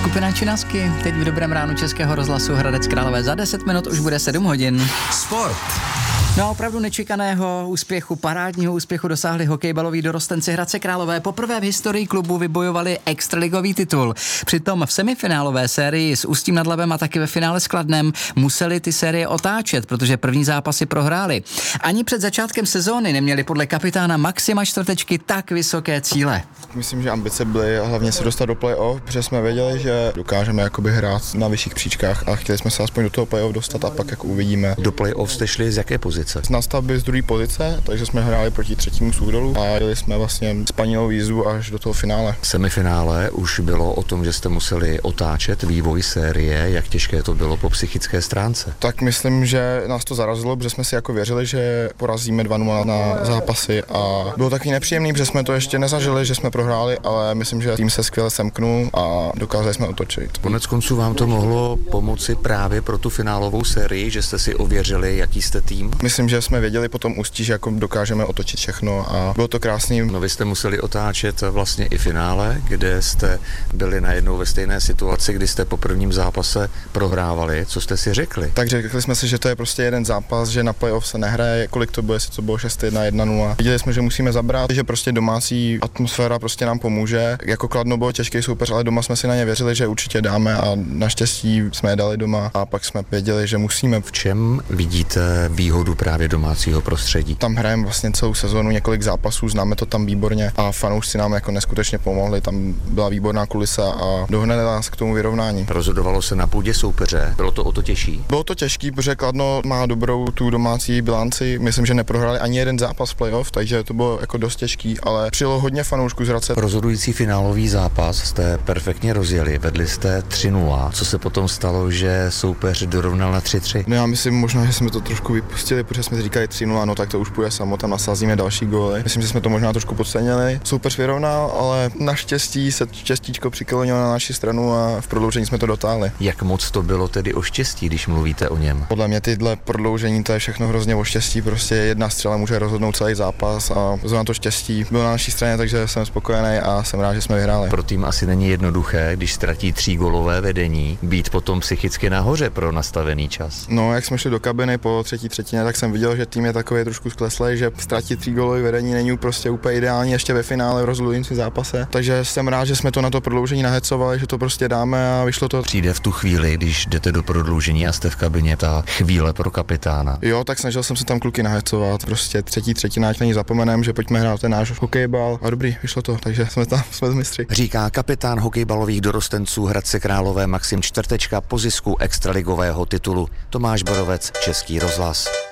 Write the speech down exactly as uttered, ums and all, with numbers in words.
Skupina Činasky, teď v dobrém ránu Českého rozhlasu Hradec Králové. Za deset minut už bude sedm hodin. Sport. No a opravdu nečekaného úspěchu, parádního úspěchu dosáhli hokejbaloví dorostenci Hradce Králové. Poprvé v historii klubu vybojovali extraligový titul. Přitom v semifinálové sérii s Ústím nad Labem a taky ve finále s Kladnem museli ty série otáčet, protože první zápasy prohráli. Ani před začátkem sezóny neměli podle kapitána Maxima Čtvrtečky tak vysoké cíle. Myslím, že ambice byly hlavně se dostat do play-off, protože jsme věděli, že dokážeme jakoby hrát na vyšších příčkách a chtěli jsme se aspoň do toho play-off dostat a pak jako uvidíme. Do play-off jste šli z jaké pozice? Z nastavby z druhé pozice, takže jsme hráli proti třetímu Súdolu a jeli jsme vlastně s Panilou výzvu až do toho finále. V semifinále už bylo o tom, že jste museli otáčet vývoj série, jak těžké to bylo po psychické stránce. Tak myslím, že nás to zarazilo, protože jsme si jako věřili, že porazíme dva nula na zápasy a bylo taky nepříjemný, protože jsme to ještě nezažili, že jsme prohráli, ale myslím, že tým se skvěle semknul a dokázali jsme otočit. Konec konců vám to mohlo pomoci právě pro tu finálovou sérii, že jste si ověřili, jaký jste tým? Myslím, že jsme věděli po tom Ústí, že jako dokážeme otočit všechno a bylo to krásný. No vy jste museli otáčet vlastně i finále, kde jste byli najednou ve stejné situaci, kdy jste po prvním zápase prohrávali. Co jste si řekli? Tak řekli jsme si, že to je prostě jeden zápas, že na playoff se nehraje, kolik to bude, jestli to bylo šest jedna, jedna nula. Viděli jsme, že musíme zabrat, že prostě domácí atmosféra prostě nám pomůže. Jako Kladno bylo těžký soupeř, ale doma jsme si na ně věřili, že určitě dáme a naštěstí jsme je dali doma a pak jsme věděli, že musíme. V čem vidíte výhodu právě domácího prostředí? Tam hrajeme vlastně celou sezonu, několik zápasů, známe to tam výborně a fanoušci nám jako neskutečně pomohli, tam byla výborná kulisa a dohnali nás k tomu vyrovnání. Rozhodovalo se na půdě soupeře, bylo to o to těžší? Bylo to těžký, protože Kladno má dobrou tu domácí bilanci, myslím, že neprohráli ani jeden zápas v playoff, takže to bylo jako dost těžký, ale přijelo hodně fanoušků z Hradce. Rozhodující finálový zápas jste perfektně rozjeli, vedli jste tři nula. Co se potom stalo, že soupeř dorovnal na tři tři? No já myslím možná, že jsme to trošku vypustili, protože jsme říkali tři nula, no tak to už půjde samo, tam nasázíme další góly. Myslím, že jsme to možná trošku podcenili. Soupeř vyrovnal, ale naštěstí se štěstíčko přiklonilo na naši stranu a v prodloužení jsme to dotáhli. Jak moc to bylo tedy o štěstí, když mluvíte o něm? Podle mě tyhle prodloužení, to je všechno hrozně o štěstí, prostě jedna střela může rozhodnout celý zápas a zrovna to štěstí bylo na naší straně, takže jsem spokojený a jsem rád, že jsme vyhráli. Pro tým asi není jednoduché, když ztratí třígólové vedení, být potom psychicky nahoře pro nastavený čas. No, jak jsme šli do kabiny po třetí třetině, tak jsem viděl, že tým je takový trošku skleslej, že ztratit třígólové vedení není prostě úplně ideální ještě ve finále v rozhodujícím zápase. Takže jsem rád, že jsme to na to prodloužení nahecovali, že to prostě dáme a vyšlo to. Přijde v tu chvíli, když jdete do prodloužení a jste v kabině, ta chvíle pro kapitána. Jo, tak snažil jsem se tam kluky nahecovat. Prostě třetí třetina, ať není zapomenem, že pojďme hrát ten náš hokejbal. A dobrý, vyšlo to, takže jsme tam, jsme mistři. Říká kapitán hokejbalových dorostenců Hradce Králové Maxim Čtvrtečka po zisku extraligového titulu. Tomáš Borovec, Český rozhlas.